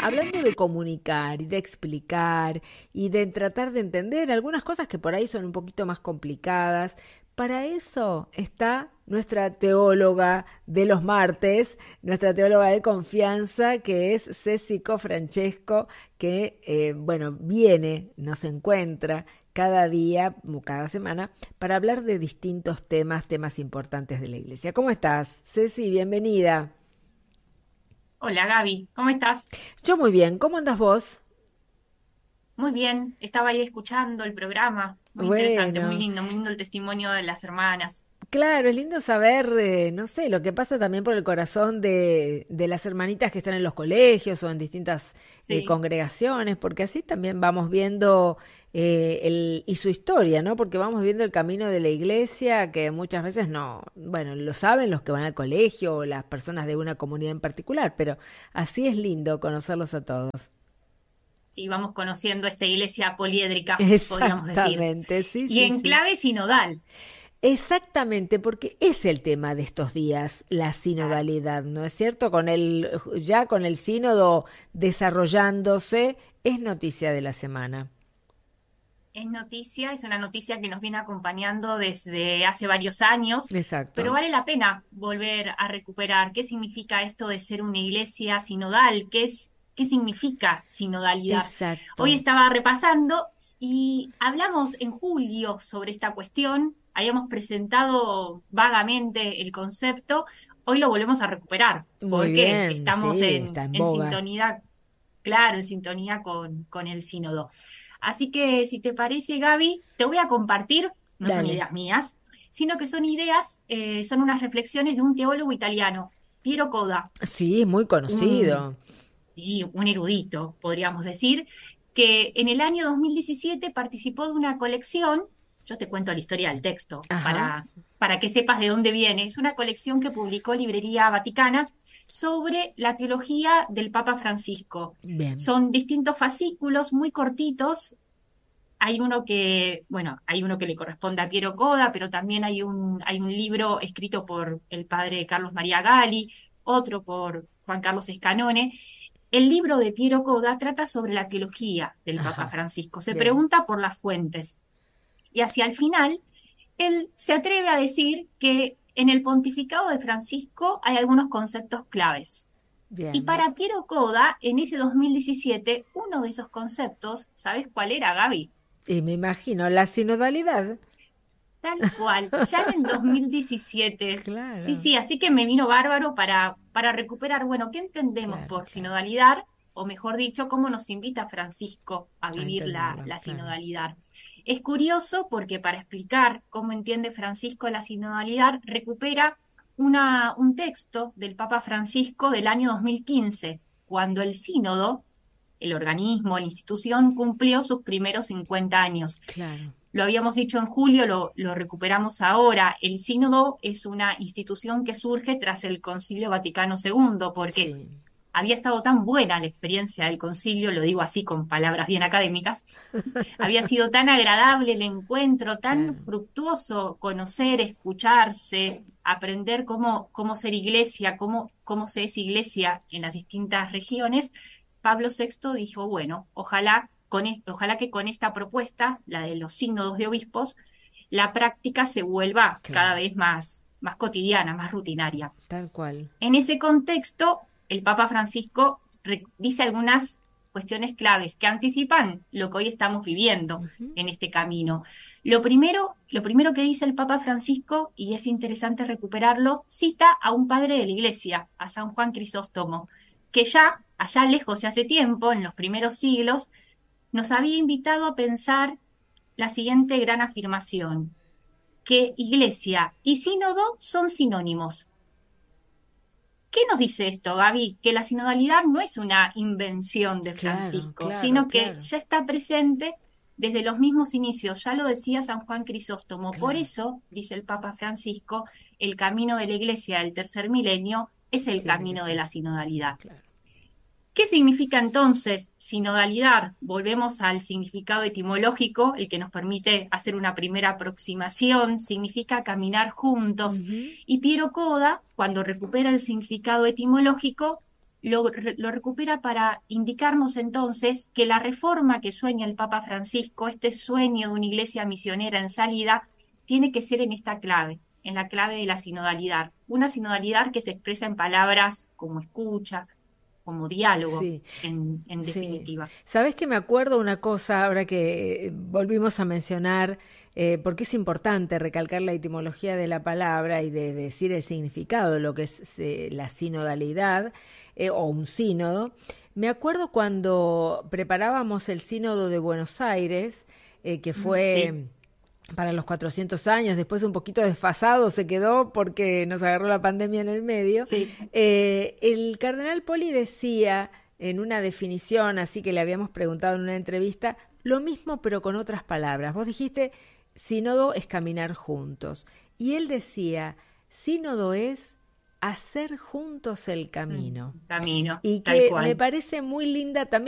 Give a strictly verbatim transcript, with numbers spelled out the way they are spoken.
hablando de comunicar y de explicar y de tratar de entender algunas cosas que por ahí son un poquito más complicadas. Para eso está nuestra teóloga de los martes, nuestra teóloga de confianza, que es Ceci Cofrancesco, que, eh, bueno, viene, nos encuentra cada día, cada semana, para hablar de distintos temas, temas importantes de la Iglesia. ¿Cómo estás, Ceci? Bienvenida. Hola Gaby, ¿cómo estás? Yo muy bien, ¿cómo andas vos? Muy bien, estaba ahí escuchando el programa, muy interesante, muy Bueno, lindo, muy lindo el testimonio de las hermanas. claro, es lindo saber, eh, no sé, lo que pasa también por el corazón de, de las hermanitas que están en los colegios o en distintas eh, Sí, congregaciones, porque así también vamos viendo eh, el, y su historia, ¿no? Porque vamos viendo el camino de la iglesia que muchas veces no, bueno, lo saben los que van al colegio o las personas de una comunidad en particular, pero así es lindo conocerlos a todos. sí, vamos conociendo esta iglesia poliédrica, podríamos decir, Exactamente, sí, y sí, en sí. clave sinodal. Exactamente, porque es el tema de estos días, la Claro. sinodalidad, ¿no es cierto? Con el, ya con el sínodo desarrollándose, es noticia de la semana. Es noticia, es una noticia que nos viene acompañando desde hace varios años, pero Exacto, vale la pena volver a recuperar qué significa esto de ser una iglesia sinodal, qué es, qué significa sinodalidad. Hoy exacto. estaba repasando y hablamos en julio sobre esta cuestión, habíamos presentado vagamente el concepto, hoy lo volvemos a recuperar Muy porque bien, estamos sí, en, está en en boga. sintonía, claro, en sintonía con, con el sínodo. Así que, si te parece, Gaby, te voy a compartir, no son Dale. ideas mías, sino que son ideas, eh, son unas reflexiones de un teólogo italiano, Piero Coda, Sí, muy un, conocido. y un erudito, podríamos decir, que en el año dos mil diecisiete participó de una colección, yo te cuento la historia del texto, Ajá, para, para que sepas de dónde viene, es una colección que publicó Librería Vaticana sobre la teología del Papa Francisco. bien. Son distintos fascículos muy cortitos. Hay uno que, bueno, hay uno que le corresponde a Piero Coda, pero también hay un, hay un libro escrito por el padre Carlos María Gali, otro por Juan Carlos Escanone. El libro de Piero Coda trata sobre la teología del Papa Ajá, Francisco. Se bien. pregunta por las fuentes. Y hacia el final, él se atreve a decir que en el pontificado de Francisco hay algunos conceptos claves. Y Bien. para Piero Coda, en ese dos mil diecisiete, uno de esos conceptos, ¿sabes cuál era, Gaby? Y me imagino la sinodalidad. Tal cual, ya en el dos mil diecisiete. Sí, Claro, sí, así que me vino bárbaro para, para recuperar, bueno, ¿qué entendemos claro, por claro. sinodalidad? O mejor dicho, ¿cómo nos invita Francisco a A vivir la, entenderlo, la claro. sinodalidad? Es curioso porque para explicar cómo entiende Francisco la sinodalidad, recupera una, un texto del Papa Francisco del año dos mil quince, cuando el sínodo, el organismo, la institución, cumplió sus primeros cincuenta años. Claro. Lo habíamos dicho en julio, lo, lo recuperamos ahora. El sínodo es una institución que surge tras el Concilio Vaticano segundo, porque Sí, había estado tan buena la experiencia del concilio, lo digo así con palabras bien académicas, había sido tan agradable el encuentro, tan claro. fructuoso conocer, escucharse, aprender cómo, cómo ser iglesia, cómo, cómo se es iglesia en las distintas regiones. Pablo sexto dijo, bueno, ojalá, con, es- ojalá que con esta propuesta, la de los sínodos de obispos, la práctica se vuelva cada Claro, vez más, más cotidiana, más rutinaria. tal cual. En ese contexto, el Papa Francisco re- dice algunas cuestiones claves que anticipan lo que hoy estamos viviendo Ujú. en este camino. Lo primero, lo primero que dice el Papa Francisco, y es interesante recuperarlo, cita a un padre de la Iglesia, a San Juan Crisóstomo, que ya, allá lejos y hace tiempo, en los primeros siglos, nos había invitado a pensar la siguiente gran afirmación, que Iglesia y sínodo son sinónimos. ¿Qué nos dice esto, Gaby? Que la sinodalidad no es una invención de Claro, Francisco, claro, sino que claro, ya está presente desde los mismos inicios. Ya lo decía San Juan Crisóstomo. Por claro. eso, dice el Papa Francisco, el camino de la Iglesia del tercer milenio es el Tiene que camino de ser, la sinodalidad. claro. ¿Qué significa entonces sinodalidad? Volvemos al significado etimológico, el que nos permite hacer una primera aproximación, significa caminar juntos. Ujú. Y Piero Coda, cuando recupera el significado etimológico, lo, lo recupera para indicarnos entonces que la reforma que sueña el Papa Francisco, este sueño de una iglesia misionera en salida, tiene que ser en esta clave, en la clave de la sinodalidad. Una sinodalidad que se expresa en palabras como escucha, como diálogo, Sí, en, en sí. definitiva. ¿Sabes que me acuerdo una cosa ahora que eh, volvimos a mencionar, eh, porque es importante recalcar la etimología de la palabra y de decir el significado de lo que es eh, la sinodalidad eh, o un sínodo? Me acuerdo cuando preparábamos el sínodo de Buenos Aires, eh, que Mm, sí, fue para los cuatrocientos años, después un poquito desfasado se quedó porque nos agarró la pandemia en el medio. sí. Eh, el cardenal Poli decía en una definición, así que le habíamos preguntado en una entrevista, lo mismo pero con otras palabras. Vos dijiste, sínodo es caminar juntos. Y él decía, sínodo es hacer juntos el Mm, camino. camino, Y tal que me cual. parece muy linda también